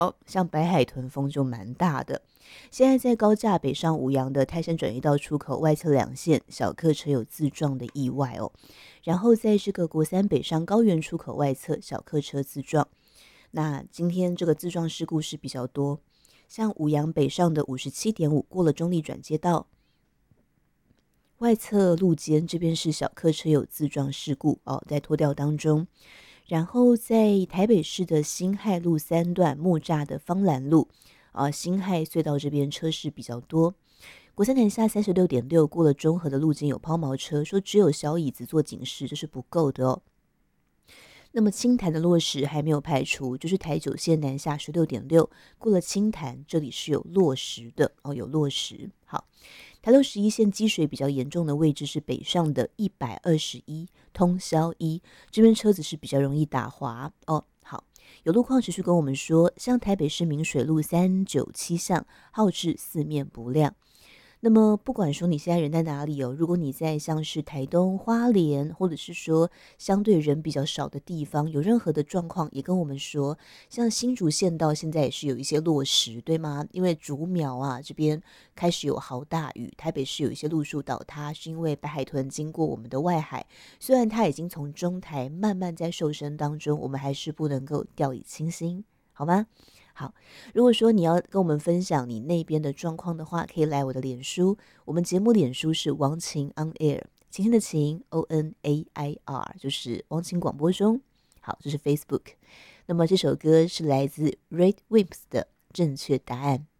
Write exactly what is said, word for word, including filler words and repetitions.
像白海豚风就蛮大的。现在在高架北上五杨的泰山转运道出口外侧两线小客车有自撞的意外哦，然后在这个国三北上高原出口外侧小客车自撞。那今天这个自撞事故是比较多，像五杨北上的五十七点五过了中立转接道，外侧路肩这边是小客车有自撞事故哦，在拖吊当中。然后在台北市的辛亥路三段木栅的芳兰路啊，辛亥隧道这边车势比较多。国三南下三十六点六过了中和的路肩有抛锚车，说只有小椅子做警示，这是不够的哦。那么清潭的落石还没有排除，就是台九线南下十六点六过了清潭，这里是有落石的哦，有落石。好，台六十一线积水比较严重的位置是北上的一百二十一通霄一，这边车子是比较容易打滑哦。好，有路况持续跟我们说，像台北市明水路三九七巷号志四面不亮。那么不管说你现在人在哪里哦，如果你在像是台东花莲，或者是说相对人比较少的地方，有任何的状况也跟我们说。像新竹县道现在也是有一些落石，对吗？因为竹苗啊这边开始有豪大雨，台北市有一些路树倒塌，是因为白海豚经过我们的外海，虽然它已经从中台慢慢在瘦身当中，我们还是不能够掉以轻心，好吗？好，如果说你要跟我们分享你那边的状况的话，可以来我的脸书，我们节目脸书是王晴 on air， 晴天的晴 O N A I R， 就是王晴广播中。好，这是 Facebook。那么这首歌是来自 Red Wimps 的正确答案。